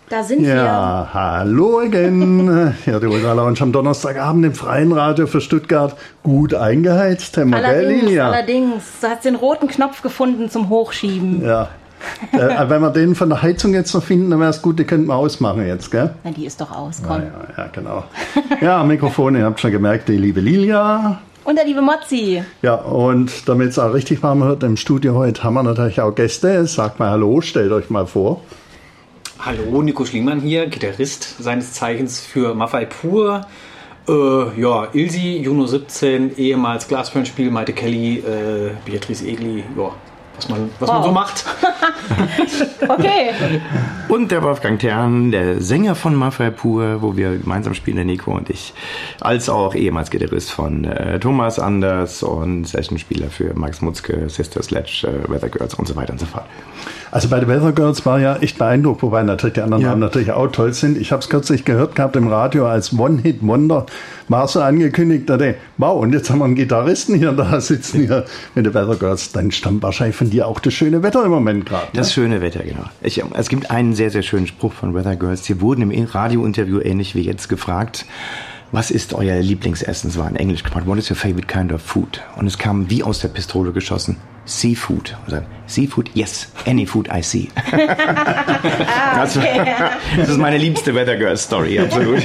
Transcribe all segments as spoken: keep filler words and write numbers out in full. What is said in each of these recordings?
Da sind ja, wir. Ja, hallo again. Ja, die Ultra Lounge am Donnerstagabend im Freien Radio für Stuttgart. Gut eingeheizt, Allerdings, ja. allerdings. Du hast den roten Knopf gefunden zum Hochschieben. Ja. äh, wenn wir den von der Heizung jetzt noch finden, dann wäre es gut, die könnten wir ausmachen jetzt, gell? Na, die ist doch aus, komm. Ja, ja, ja, genau. Ja, Mikrofon, ihr habt schon gemerkt, die liebe Lilia. Und der liebe Mozzi. Ja, und damit es auch richtig warm wird, im Studio heute haben wir natürlich auch Gäste. Sagt mal Hallo, stellt euch mal vor. Hallo, Nico Schliemann hier, Gitarrist seines Zeichens für Maffei Pur. Äh, ja, Ilsi, Juno siebzehn, ehemals Glasperlenspiel, Maite Kelly, äh, Beatrice Egli, ja, was man, was wow. man so macht. Okay. Und der Wolfgang Thern, der Sänger von Maffei Pur, wo wir gemeinsam spielen, der Nico und ich, als auch ehemals Gitarrist von äh, Thomas Anders und Sessionspieler für Max Mutzke, Sister Sledge, äh, Weather Girls und so weiter und so fort. Also bei den Weather Girls war ja echt beeindruckt, wobei natürlich die anderen ja. Namen natürlich auch toll sind. Ich habe es kürzlich gehört gehabt im Radio als One-Hit-Wonder, war so angekündigt, da dachte, wow, und jetzt haben wir einen Gitarristen hier da sitzen hier mit den Weather Girls. Dann stammt wahrscheinlich von dir auch das schöne Wetter im Moment gerade. Das ne? schöne Wetter, genau. Ich, es gibt einen sehr, sehr schönen Spruch von Weather Girls. Sie wurden im Radiointerview ähnlich wie jetzt gefragt, was ist euer Lieblingsessen? Es war in Englisch gefragt, what is your favorite kind of food? Und es kam wie aus der Pistole geschossen. Seafood. Also, Seafood, yes, any food I see. ah, okay. Das ist meine liebste Weather Girl Story, absolut.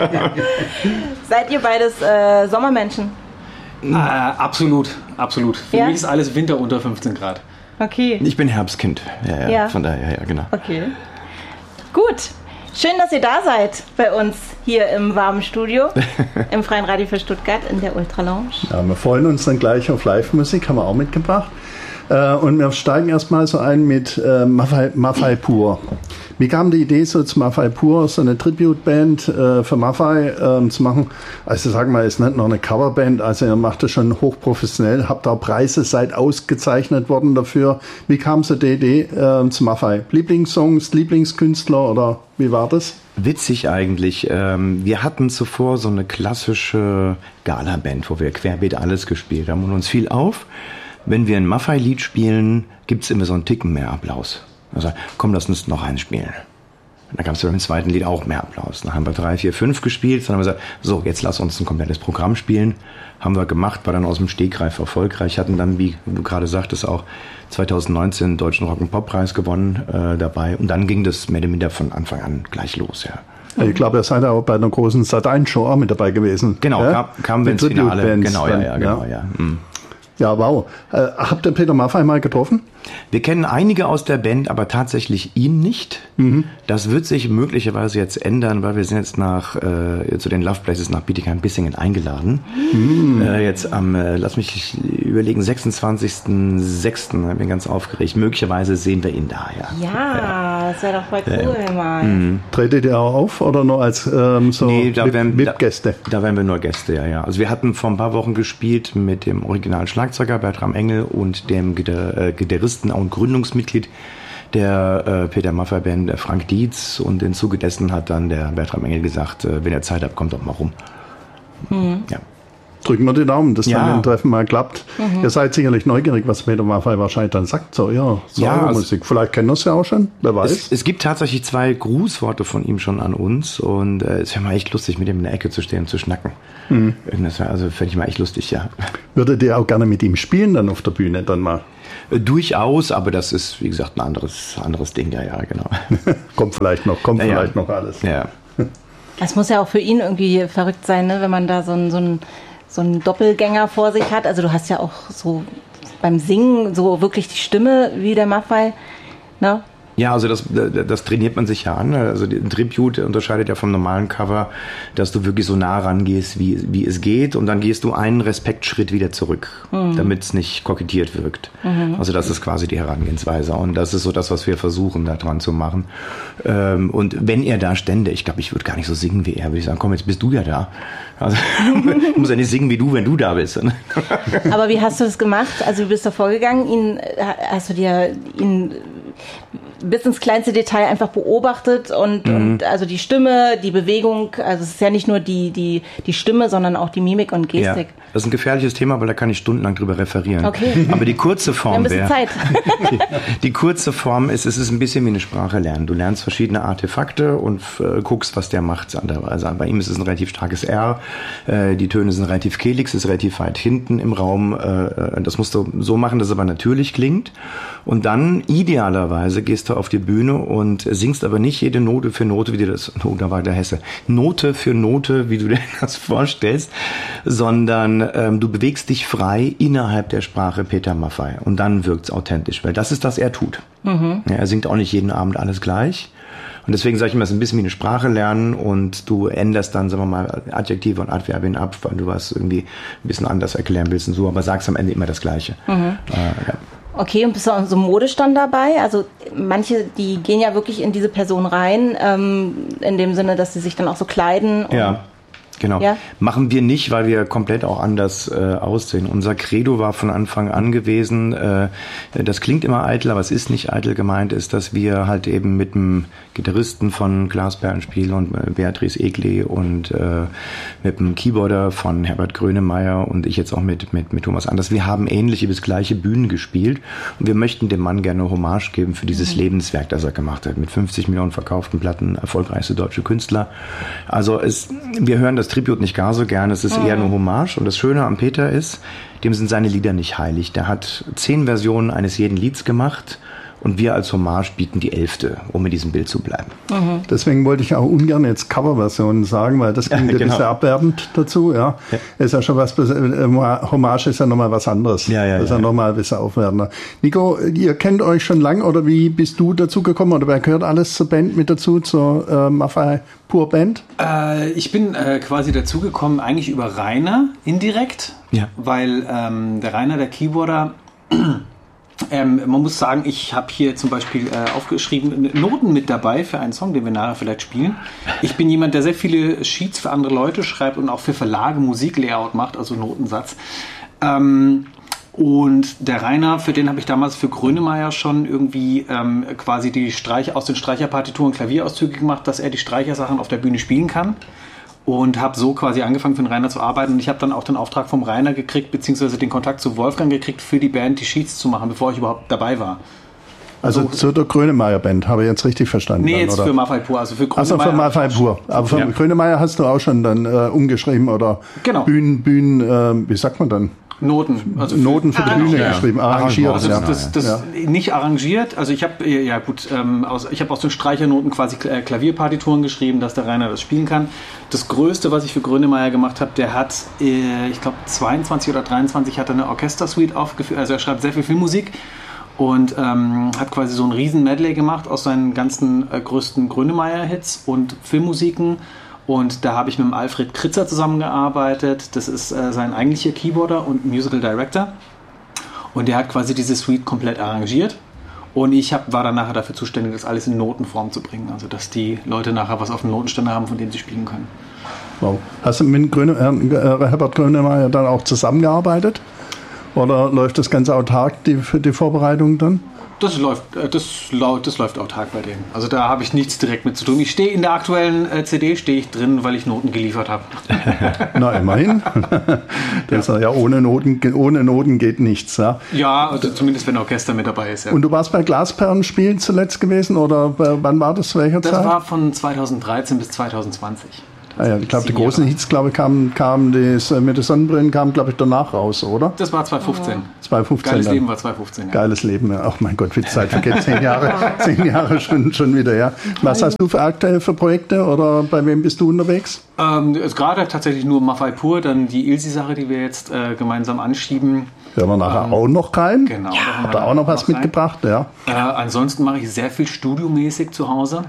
Seid ihr beides äh, Sommermenschen? Äh, absolut, absolut. Für ja? mich ist alles Winter unter fünfzehn Grad. Okay. Ich bin Herbstkind. Ja, ja, ja. Von daher, ja, genau. Okay. Gut. Schön, dass ihr da seid bei uns hier im warmen Studio, im Freien Radio für Stuttgart in der Ultra Lounge. Ja, wir freuen uns dann gleich auf Live-Musik, haben wir auch mitgebracht. Und wir steigen erstmal so ein mit äh, Maffei, Maffei Pur. Wie kam die Idee, so zu Maffei Pur, so eine Tribute-Band äh, für Maffei äh, zu machen? Also sagen wir, ist nicht noch eine Coverband, also ihr macht das schon hochprofessionell, habt auch Preise, seid ausgezeichnet worden dafür. Wie kam so die Idee äh, zu Maffei? Lieblingssongs, Lieblingskünstler oder wie war das? Witzig eigentlich. Wir hatten zuvor so eine klassische Gala-Band, wo wir querbeet alles gespielt haben und uns fiel auf, wenn wir ein Maffei-Lied spielen, gibt's immer so einen Ticken mehr Applaus. Also, komm, lass uns noch eins spielen. Und dann gab es beim zweiten Lied auch mehr Applaus. Dann haben wir drei, vier, fünf gespielt. Dann haben wir gesagt, so, jetzt lass uns ein komplettes Programm spielen. Haben wir gemacht, war dann aus dem Stegreif erfolgreich. Hatten dann, wie du gerade sagtest, auch zwanzig neunzehn den Deutschen Rock-and-Pop-Preis gewonnen äh, dabei. Und dann ging das mehr oder minder von Anfang an gleich los, ja. Ich glaube, ihr seid auch bei einer großen Sat eins Show auch mit dabei gewesen. Genau, ja? kam, kamen wir ins Finale. Genau, ja, ja, genau, ja. ja. Mhm. Ja, wow. Äh, habt ihr Peter Maffei mal getroffen? Wir kennen einige aus der Band, aber tatsächlich ihn nicht. Mhm. Das wird sich möglicherweise jetzt ändern, weil wir sind jetzt nach äh, zu den Love Places nach Bietigheim-Bissingen eingeladen. Mhm. Äh, jetzt am, äh, lass mich überlegen, sechsundzwanzigsten sechsten Ich bin ganz aufgeregt. Möglicherweise sehen wir ihn da, ja. Ja, ja. Das wäre doch voll cool, ja. mal. Mhm. Tretet ihr auch auf oder nur als ähm, so nee, da wären, V I P-Gäste? Da, da wären wir nur Gäste, ja, ja. Also wir hatten vor ein paar Wochen gespielt mit dem originalen Schlagzeuger Bertram Engel und dem Gitar- äh, Gitarristen und Gründungsmitglied der äh, Peter Maffei Band, der Frank Dietz, und im Zuge dessen hat dann der Bertram Engel gesagt, äh, wenn ihr Zeit habt, kommt doch mal rum. Mhm. Ja. Drücken wir die Daumen, dass ja. dann ein Treffen mal klappt. Mhm. Ihr seid sicherlich neugierig, was Peter Maffei wahrscheinlich dann sagt. So, ja, so ja, Musik. Also, vielleicht kennen wir es ja auch schon, wer weiß. Es, es gibt tatsächlich zwei Grußworte von ihm schon an uns und äh, es wäre mal echt lustig, mit ihm in der Ecke zu stehen und zu schnacken. Mhm. Das wär, also fände ich mal echt lustig, ja. Würdet ihr auch gerne mit ihm spielen dann auf der Bühne dann mal? Äh, durchaus, aber das ist, wie gesagt, ein anderes, anderes Ding, ja, ja, genau. kommt vielleicht noch, kommt ja, vielleicht ja. noch alles. Ja. Es muss ja auch für ihn irgendwie verrückt sein, ne? Wenn man da so ein, so ein so einen Doppelgänger vor sich hat. Also du hast ja auch so beim Singen so wirklich die Stimme wie der Maffei, ne? Ja, also das, das trainiert man sich ja an. Also ein Tribute unterscheidet ja vom normalen Cover, dass du wirklich so nah rangehst, wie, wie es geht, und dann gehst du einen Respektschritt wieder zurück, mhm. damit es nicht kokettiert wirkt. Mhm. Also das ist quasi die Herangehensweise, und das ist so das, was wir versuchen, da dran zu machen. Und wenn er da stände, ich glaube, ich würde gar nicht so singen wie er, würde ich sagen, komm, jetzt bist du ja da. Also ich muss ja nicht singen wie du, wenn du da bist. Aber wie hast du das gemacht? Also du bist da vorgegangen, ihn, hast du dir ihn bis ins kleinste Detail einfach beobachtet und, mhm. und also die Stimme, die Bewegung, also es ist ja nicht nur die, die, die Stimme, sondern auch die Mimik und Gestik. Das ist ein gefährliches Thema, weil da kann ich stundenlang drüber referieren. Okay. Aber die kurze Form wäre... Zeit. die, die kurze Form ist, es ist ein bisschen wie eine Sprache lernen. Du lernst verschiedene Artefakte und äh, guckst, was der macht. Also bei ihm ist es ein relativ starkes R. Äh, die Töne sind relativ kehlig, es ist relativ weit hinten im Raum. Äh, das musst du so machen, dass es aber natürlich klingt. Und dann idealerweise gehst du auf die Bühne und singst aber nicht jede Note für Note, wie dir das... Oh, da war der Hesse. Note für Note, wie du dir das vorstellst, sondern ähm, du bewegst dich frei innerhalb der Sprache Peter Maffay und dann wirkt's authentisch, weil das ist, was er tut. Mhm. Ja, er singt auch nicht jeden Abend alles gleich und deswegen sage ich immer, es ist ein bisschen wie eine Sprache lernen und du änderst dann, sagen wir mal, Adjektive und Adverbien ab, weil du was irgendwie ein bisschen anders erklären willst und so, aber sagst am Ende immer das Gleiche. Mhm. Äh, ja. Okay, und bist du auch so modisch dann dabei? Also manche, die gehen ja wirklich in diese Person rein, ähm, in dem Sinne, dass sie sich dann auch so kleiden. Und ja. Genau. Ja? Machen wir nicht, weil wir komplett auch anders äh, aussehen. Unser Credo war von Anfang an gewesen, äh, das klingt immer eitel, aber es ist nicht eitel gemeint, ist, dass wir halt eben mit dem Gitarristen von Klaas Perlenspiel und äh, Beatrice Egli und äh, mit dem Keyboarder von Herbert Grönemeyer und ich jetzt auch mit, mit, mit Thomas Anders, wir haben ähnliche bis gleiche Bühnen gespielt und wir möchten dem Mann gerne Hommage geben für dieses mhm. Lebenswerk, das er gemacht hat. Mit fünfzig Millionen verkauften Platten, erfolgreichste deutsche Künstler. Also es, wir hören das Tribute nicht gar so gern, es ist eher eine Hommage und das Schöne am Peter ist, dem sind seine Lieder nicht heilig. Der hat zehn Versionen eines jeden Lieds gemacht und wir als Hommage bieten die elfte, um in diesem Bild zu bleiben. Mhm. Deswegen wollte ich auch ungern jetzt Coverversionen sagen, weil das klingt ja, genau. ein bisschen abwertend dazu. Ja. ja. Ist ja schon was, Hommage ist ja nochmal was anderes. Ja, ja, das ist ja, ja nochmal ein bisschen aufwertender. Nico, ihr kennt euch schon lang oder wie bist du dazu gekommen oder wer gehört alles zur Band mit dazu, zur äh, Maffay Pur Band? Äh, ich bin äh, quasi dazugekommen eigentlich über Rainer indirekt, ja. weil ähm, der Rainer, der Keyboarder, Ähm, man muss sagen, ich habe hier zum Beispiel äh, aufgeschrieben Noten mit dabei für einen Song, den wir nachher vielleicht spielen. Ich bin jemand, der sehr viele Sheets für andere Leute schreibt und auch für Verlage Musiklayout macht, also Notensatz. Ähm, und der Rainer, für den habe ich damals für Grönemeyer schon irgendwie ähm, quasi die Streich aus den Streicherpartituren Klavierauszüge gemacht, dass er die Streichersachen auf der Bühne spielen kann. Und habe so quasi angefangen für den Rainer zu arbeiten und ich habe dann auch den Auftrag vom Rainer gekriegt, beziehungsweise den Kontakt zu Wolfgang gekriegt, für die Band die Sheets zu machen, bevor ich überhaupt dabei war. Also so, zu der Grönemeyer Band, habe ich jetzt richtig verstanden? Nee, dann, jetzt oder? für Maffay Pur. Also für Grönemeyer. Achso, für Maffay Pur. Aber für ja. Grönemeyer hast du auch schon dann äh, umgeschrieben oder genau. Bühnen, Bühnen äh, wie sagt man dann? Noten, also Noten für, für die Bühne ja. geschrieben, arrangiert. Also das, das, das ja. nicht arrangiert. Also ich habe ja gut, ähm, aus, ich habe aus den Streichernoten quasi Klavierpartituren geschrieben, dass der Rainer das spielen kann. Das Größte, was ich für Grönemeyer gemacht habe, der hat, äh, ich glaube zweiundzwanzig oder dreiundzwanzig hat er eine Orchestersuite aufgeführt. Also er schreibt sehr viel Filmmusik und ähm, hat quasi so ein riesen Medley gemacht aus seinen ganzen äh, größten Grönemeyer-Hits und Filmmusiken. Und da habe ich mit dem Alfred Kritzer zusammengearbeitet. Das ist äh, sein eigentlicher Keyboarder und Musical Director. Und der hat quasi diese Suite komplett arrangiert. Und ich hab, war dann nachher dafür zuständig, das alles in Notenform zu bringen. Also dass die Leute nachher was auf dem Notenständer haben, von dem sie spielen können. Wow. Hast du mit Gröne, äh, Herbert Grönemeyer dann auch zusammengearbeitet? Oder läuft das Ganze autark, die, für die Vorbereitung dann? Das läuft, das, das läuft autark bei denen. Also da habe ich nichts direkt mit zu tun. Ich stehe in der aktuellen äh, C D stehe ich drin, weil ich Noten geliefert habe. Na, immerhin. Das ja. ja ohne Noten, ohne Noten geht nichts. Ja, ja also zumindest wenn ein Orchester mit dabei ist. Ja. Und du warst bei Glasperlenspiel zuletzt gewesen oder bei, wann war das? Welcher das Zeit? Das war von zweitausenddreizehn bis zweitausendzwanzig. Ah ja, ich glaube, die großen Hits, glaube ich, kamen, kamen das, mit den Sonnenbrillen kamen, glaube ich, danach raus, oder? Das war zweitausendfünfzehn. zweitausendfünfzehn. Geiles dann. Leben war zweitausendfünfzehn, ja. Geiles Leben, ja. Ach mein Gott, wie die Zeit vergeht. Zehn Jahre, zehn Jahre schon, schon wieder, ja. Was hast du für aktuell für Projekte oder bei wem bist du unterwegs? Ähm, ist gerade tatsächlich nur Maffay Pur, dann die Ilsi-Sache, die wir jetzt äh, gemeinsam anschieben. Hören wir nachher ähm, auch noch rein. Genau. Ja, hat da auch noch was noch mitgebracht, ja. Äh, ansonsten mache ich sehr viel studiomäßig zu Hause.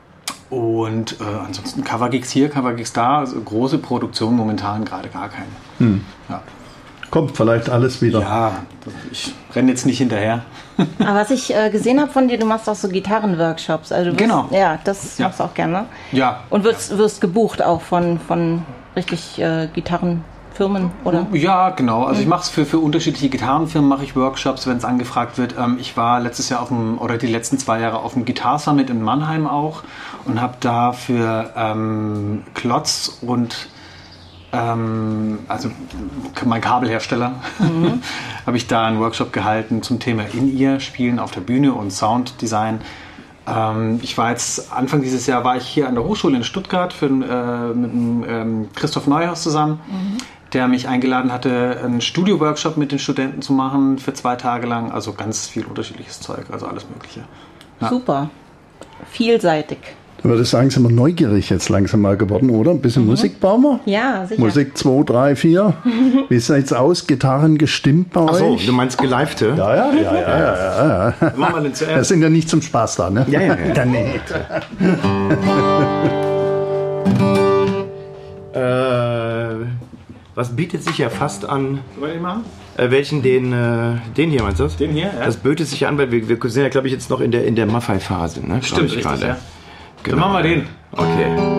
Und äh, ansonsten Covergigs hier, Covergigs da, also große Produktion momentan gerade gar keine. Hm. Ja. Kommt vielleicht alles wieder. Ja, ich renne jetzt nicht hinterher. Aber was ich äh, gesehen habe von dir, du machst auch so Gitarrenworkshops. Also du wirst, genau. Ja, das ja. machst du auch gerne. Ja. Und wirst, wirst gebucht auch von, von richtig äh, Gitarren. Firmen, oder? Ja, genau. Also ich mache es für, für unterschiedliche Gitarrenfirmen, mache ich Workshops, wenn es angefragt wird. Ähm, ich war letztes Jahr auf dem, oder die letzten zwei Jahre auf dem Guitar Summit in Mannheim auch und habe da für ähm, Klotz und ähm, also mein Kabelhersteller, mhm. habe ich da einen Workshop gehalten zum Thema In-Ear, Spielen auf der Bühne und Sounddesign. Ähm, ich war jetzt, Anfang dieses Jahr war ich hier an der Hochschule in Stuttgart für, äh, mit dem, ähm, Christoph Neuhaus zusammen, mhm. der mich eingeladen hatte, einen Studio-Workshop mit den Studenten zu machen für zwei Tage lang. Also ganz viel unterschiedliches Zeug, also alles Mögliche. Ja. Super, vielseitig. Du würdest sagen, sind wir neugierig jetzt langsam mal geworden, oder? Ein bisschen mhm. Musik bauen wir? Ja, sicher. Musik zwei, drei, vier. Wie sieht's aus? Gitarren gestimmt bei euch? Ach so, du meinst gelivte? Ja, ja, ja, ja, ja, ja, ja. Machen wir den zuerst. Das sind ja nicht zum Spaß da, ne? Ja, ja, ja. Dann nicht. äh, was bietet sich ja fast an? Wollen wir den machen? Äh, welchen? Den, äh, den hier meinst du das? Den hier, ja. Das bietet sich ja an, weil wir, wir sind ja, glaube ich, jetzt noch in der, in der Maffei-Phase, ne? Stimmt, richtig, ja. Genau. Dann machen wir den. Okay.